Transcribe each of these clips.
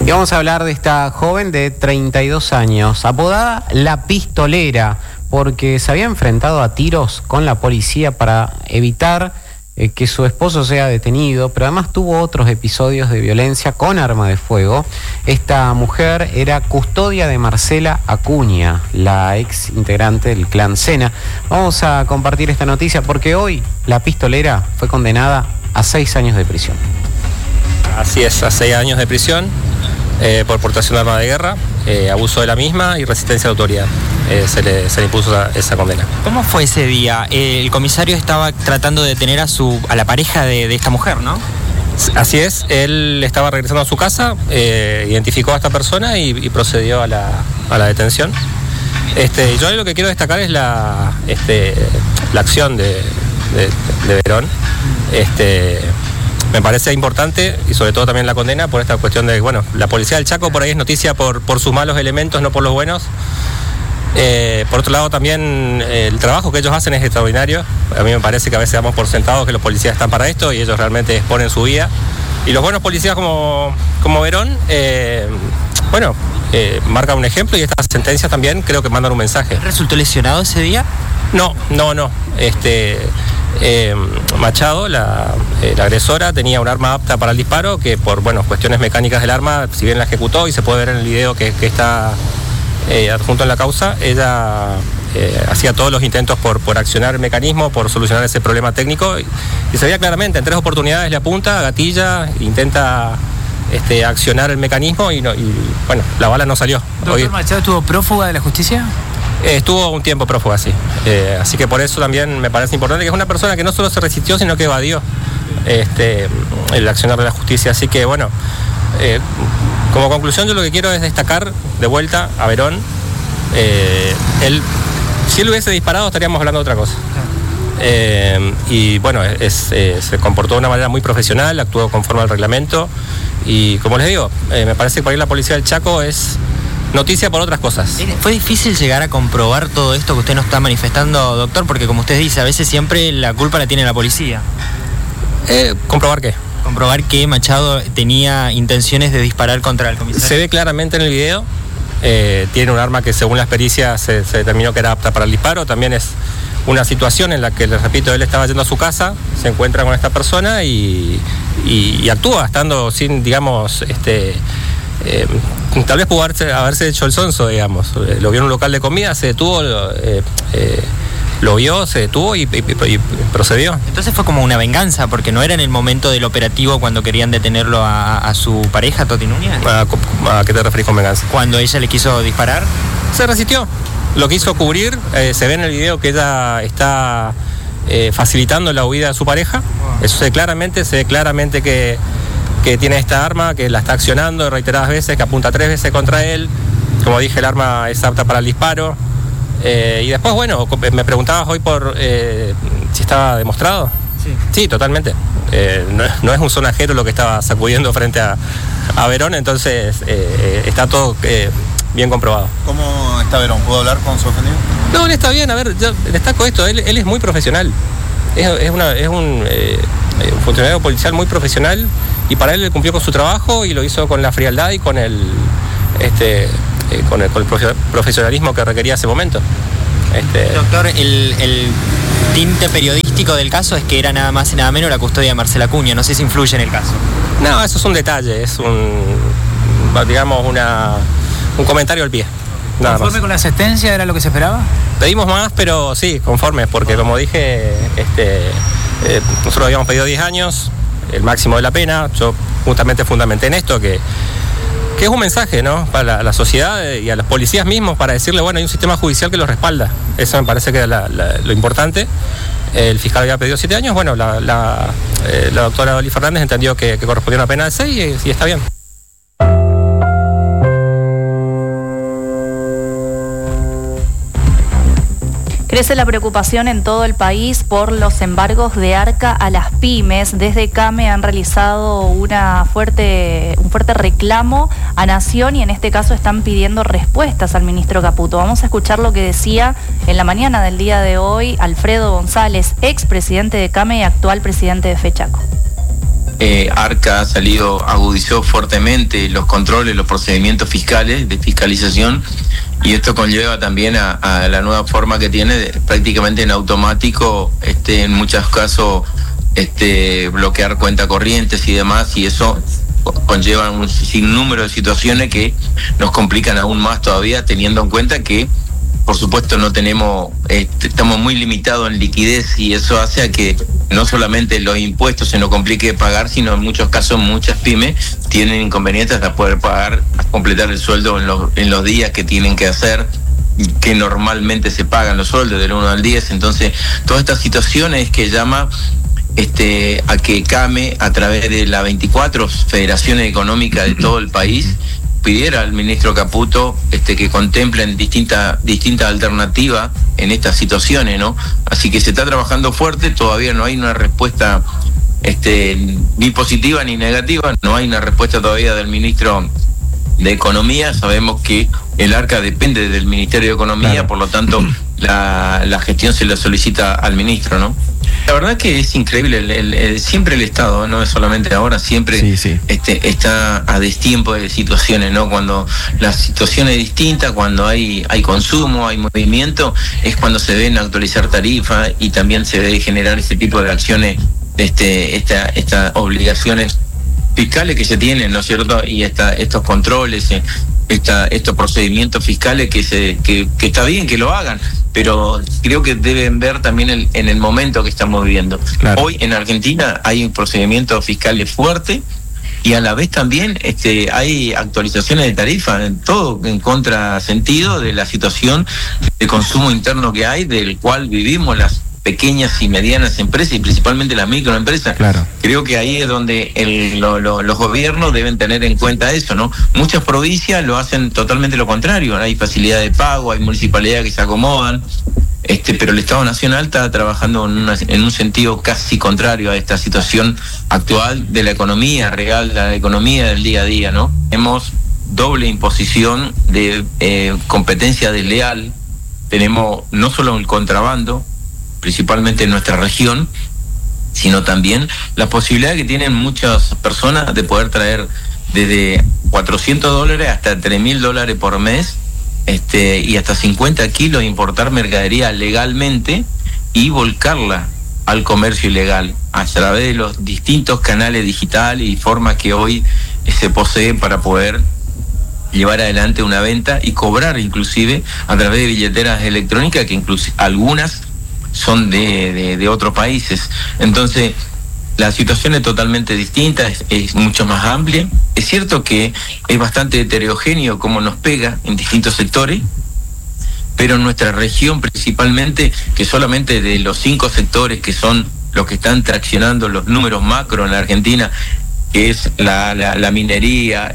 Y vamos a hablar de esta joven de 32 años, apodada La Pistolera, porque se había enfrentado a tiros con la policía para evitar que su esposo sea detenido, pero además tuvo otros episodios de violencia con arma de fuego. Esta mujer era custodia de Marcela Acuña, la ex integrante del clan Sena. Vamos a compartir esta noticia porque hoy La Pistolera fue condenada a 6 años de prisión. Así es, a 6 años de prisión por portación de arma de guerra, abuso de la misma y resistencia a la autoridad. Se le impuso esa condena. ¿Cómo fue ese día? El comisario estaba tratando de detener a la pareja de esta mujer, ¿no? Así es, él estaba regresando a su casa, identificó a esta persona y procedió a la detención. Yo lo que quiero destacar es la acción de Verón. Me parece importante y sobre todo también la condena por esta cuestión de, bueno, la policía del Chaco por ahí es noticia por sus malos elementos, no por los buenos. Por otro lado también el trabajo que ellos hacen es extraordinario. A mí me parece que a veces damos por sentado que los policías están para esto y ellos realmente exponen su vida. Y los buenos policías como Verón, marcan un ejemplo y estas sentencias también creo que mandan un mensaje. ¿Resultó lesionado ese día? No. Machado, la agresora, tenía un arma apta para el disparo que por cuestiones mecánicas del arma, si bien la ejecutó y se puede ver en el video que está adjunto en la causa, ella hacía todos los intentos por accionar el mecanismo, por solucionar ese problema técnico y se veía claramente, en 3 oportunidades le apunta, gatilla, intenta accionar el mecanismo y la bala no salió. ¿Doctor Machado estuvo prófuga de la justicia? Estuvo un tiempo prófuga, sí. Así que por eso también me parece importante que es una persona que no solo se resistió, sino que evadió el accionar de la justicia. Así que como conclusión yo lo que quiero es destacar de vuelta a Verón. Si él hubiese disparado estaríamos hablando de otra cosa. Se comportó de una manera muy profesional, actuó conforme al reglamento y como les digo, me parece que para ir la policía del Chaco es noticia por otras cosas. ¿Fue difícil llegar a comprobar todo esto que usted nos está manifestando, doctor? Porque como usted dice, a veces siempre la culpa la tiene la policía. ¿Comprobar qué? Comprobar que Machado tenía intenciones de disparar contra el comisario. Se ve claramente en el video. Tiene un arma que según las pericias se determinó que era apta para el disparo. También es una situación en la que, les repito, él estaba yendo a su casa, se encuentra con esta persona y actúa, estando sin, digamos, tal vez pudo haberse hecho el sonso, digamos. Lo vio en un local de comida, se detuvo, lo vio, se detuvo y procedió. Entonces fue como una venganza, porque no era en el momento del operativo cuando querían detenerlo a su pareja, Toti Núñez. ¿A qué te referís con venganza? Cuando ella le quiso disparar. Se resistió, lo quiso cubrir, se ve en el video que ella está facilitando la huida de su pareja. Eso se ve claramente que tiene esta arma, que la está accionando reiteradas veces, que apunta 3 veces contra él. Como dije, el arma es apta para el disparo. Y después, me preguntabas hoy por si estaba demostrado. Sí, totalmente. No es un sonajero lo que estaba sacudiendo frente a Verón, entonces está todo bien comprobado. ¿Cómo está Verón? ¿Puedo hablar con su ofendido? No, él está bien. A ver, yo destaco esto, él es muy profesional. Es un funcionario policial muy profesional y para él cumplió con su trabajo y lo hizo con la frialdad y con el profesionalismo que requería ese momento. Doctor, el tinte periodístico del caso es que era nada más y nada menos la custodia de Marcela Acuña. No sé si influye en el caso. No, eso es un detalle, es un comentario al pie. ¿Conforme con la sentencia era lo que se esperaba? Pedimos más, pero sí, conforme, porque como dije, nosotros habíamos pedido 10 años, el máximo de la pena. Yo justamente fundamenté en esto que es un mensaje, ¿no?, para la sociedad y a los policías mismos, para decirle, hay un sistema judicial que los respalda. Eso me parece que era lo importante. El fiscal había pedido 7 años, la doctora Oli Fernández entendió que correspondía una pena de 6 y está bien. Crece la preocupación en todo el país por los embargos de Arca a las pymes. Desde CAME han realizado un fuerte reclamo a Nación y en este caso están pidiendo respuestas al ministro Caputo. Vamos a escuchar lo que decía en la mañana del día de hoy Alfredo González, expresidente de CAME y actual presidente de FECHACO. ARCA ha salido, agudizó fuertemente los controles, los procedimientos fiscales de fiscalización, y esto conlleva también a la nueva forma que tiene prácticamente en automático, en muchos casos, bloquear cuenta corrientes y demás, y eso conlleva un sinnúmero de situaciones que nos complican aún más todavía, teniendo en cuenta que por supuesto no tenemos, estamos muy limitados en liquidez, y eso hace a que no solamente los impuestos se nos complique pagar, sino en muchos casos muchas pymes tienen inconvenientes hasta poder pagar, completar el sueldo en los días que tienen que hacer, que normalmente se pagan los sueldos del 1 al 10. Entonces, todas estas situaciones que llama a que CAME, a través de las 24 federaciones económicas de todo el país, pidiera al ministro Caputo que contemplen distintas alternativas en estas situaciones, ¿no? Así que se está trabajando fuerte, todavía no hay una respuesta ni positiva ni negativa, no hay una respuesta todavía del ministro de Economía. Sabemos que el ARCA depende del Ministerio de Economía, claro. Por lo tanto la gestión se la solicita al ministro, ¿no? La verdad que es increíble, siempre el Estado, no es solamente ahora, siempre sí. Está a destiempo de situaciones, ¿no? Cuando la situación es distinta, cuando hay consumo, hay movimiento, es cuando se deben actualizar tarifas, y también se debe generar ese tipo de acciones, estas obligaciones fiscales que se tienen, ¿no es cierto? Y estos controles, estos procedimientos fiscales que está bien que lo hagan, pero creo que deben ver también en el momento que estamos viviendo. Claro. Hoy en Argentina hay un procedimiento fiscal fuerte, y a la vez también hay actualizaciones de tarifas, todo en contrasentido de la situación de consumo interno que hay, del cual vivimos las pequeñas y medianas empresas, y principalmente las microempresas. Claro. Creo que ahí es donde los gobiernos deben tener en cuenta eso, ¿no? Muchas provincias lo hacen totalmente lo contrario, hay facilidad de pago, hay municipalidades que se acomodan, pero el Estado Nacional está trabajando en un sentido casi contrario a esta situación actual de la economía real, la economía del día a día, ¿no? Tenemos doble imposición de competencia desleal, tenemos no solo el contrabando, principalmente en nuestra región, sino también la posibilidad que tienen muchas personas de poder traer desde $400 hasta $3.000 por mes, y hasta 50 kilos, importar mercadería legalmente y volcarla al comercio ilegal a través de los distintos canales digitales y formas que hoy se poseen para poder llevar adelante una venta y cobrar inclusive a través de billeteras electrónicas, que incluso algunas son de otros países. Entonces la situación es totalmente distinta, es mucho más amplia. Es cierto que es bastante heterogéneo cómo nos pega en distintos sectores, pero en nuestra región principalmente, que solamente de los 5 sectores que son los que están traccionando los números macro en la Argentina, que es la minería,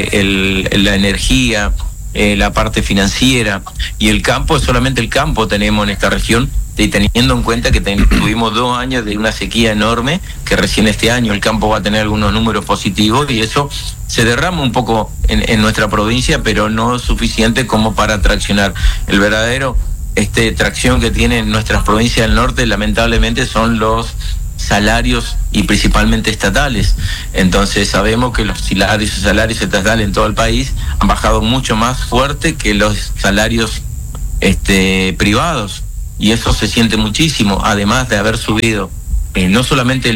la energía, la parte financiera y el campo, solamente el campo tenemos en esta región, y teniendo en cuenta que tuvimos 2 años de una sequía enorme, que recién este año el campo va a tener algunos números positivos, y eso se derrama un poco en nuestra provincia, pero no es suficiente como para traccionar. El verdadero tracción que tienen nuestras provincias del norte, lamentablemente, son los salarios, y principalmente estatales. Entonces sabemos que los salarios estatales en todo el país han bajado mucho más fuerte que los salarios privados, y eso se siente muchísimo, además de haber subido no solamente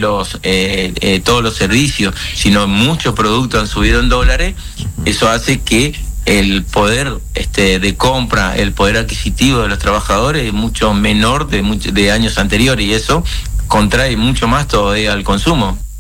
todos los servicios, sino muchos productos han subido en dólares. Eso hace que el poder de compra, el poder adquisitivo de los trabajadores es mucho menor de años anteriores, y eso contrae mucho más todavía al consumo.